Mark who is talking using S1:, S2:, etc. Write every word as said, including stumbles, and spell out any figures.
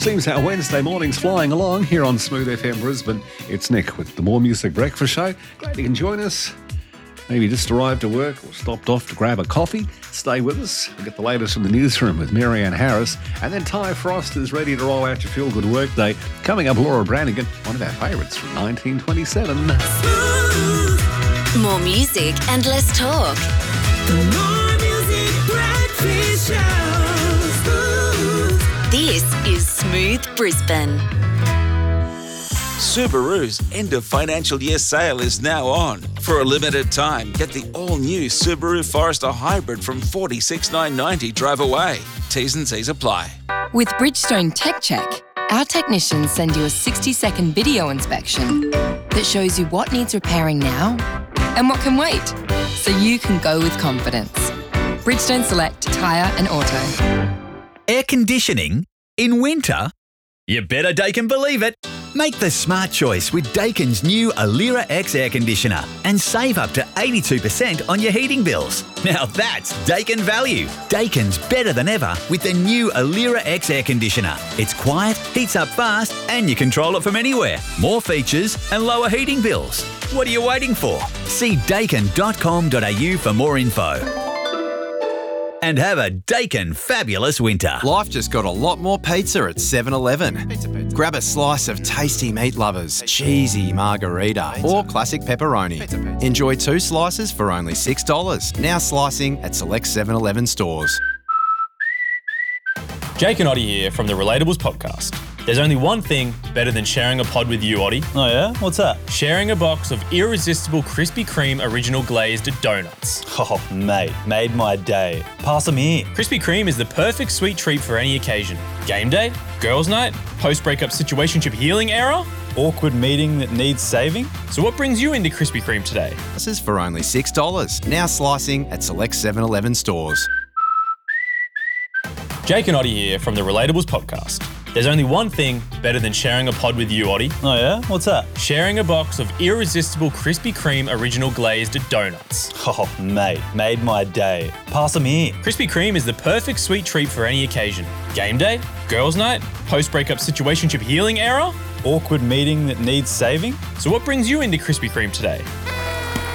S1: Seems our Wednesday morning's flying along here on Smooth F M Brisbane. It's Nick with the More Music Breakfast Show. Glad you can join us. Maybe just arrived to work or stopped off to grab a coffee. Stay with us. We'll get the latest from the newsroom with Marianne Harris. And then Ty Frost is ready to roll out your feel-good workday. Coming up, Laura Branigan, one of our favourites from nineteen twenty-seven.
S2: More music and less talk.
S3: The More Music Breakfast Show. Smooth.
S2: This is Smooth Brisbane.
S4: Subaru's end of financial year sale is now on. For a limited time, get the all-new Subaru Forester Hybrid from forty-six thousand nine hundred ninety dollars drive away. T's and C's apply.
S5: With Bridgestone Tech Check, our technicians send you a sixty-second video inspection that shows you what needs repairing now and what can wait, so you can go with confidence. Bridgestone Select Tyre and Auto.
S6: Air conditioning in winter? You better Daikin believe it. Make the smart choice with Daikin's new Alira X air conditioner and save up to eighty-two percent on your heating bills. Now that's Daikin value. Daikin's better than ever with the new Alira X air conditioner. It's quiet, heats up fast, and you control it from anywhere. More features and lower heating bills. What are you waiting for? See daikin dot com dot a u for more info. And have a Daikin fabulous winter.
S7: Life just got a lot more pizza at seven eleven. Grab a slice of tasty meat lovers, cheesy margarita, or classic pepperoni. Enjoy two slices for only six dollars. Now slicing at select seven eleven stores.
S8: Jake and Oddie here from the Relatables podcast. There's only one thing better than sharing a pod with you, Oddie.
S9: Oh yeah? What's that?
S8: Sharing a box of irresistible Krispy Kreme original glazed donuts.
S9: Oh, mate, made my day. Pass them here.
S8: Krispy Kreme is the perfect sweet treat for any occasion. Game day, girls' night, post-breakup situationship healing era.
S9: Awkward meeting that needs saving?
S8: So what brings you into Krispy Kreme today?
S7: This is for only six dollars. Now slicing at select seven eleven stores.
S8: Jake and Oddie here from the Relatables podcast. There's only one thing better than sharing a pod with you, Oddie.
S9: Oh yeah? What's that?
S8: Sharing a box of irresistible Krispy Kreme original glazed donuts.
S9: Oh, mate, made my day. Pass them here.
S8: Krispy Kreme is the perfect sweet treat for any occasion. Game day, girls' night, post-breakup situationship healing era.
S9: Awkward meeting that needs saving?
S8: So what brings you into Krispy Kreme today?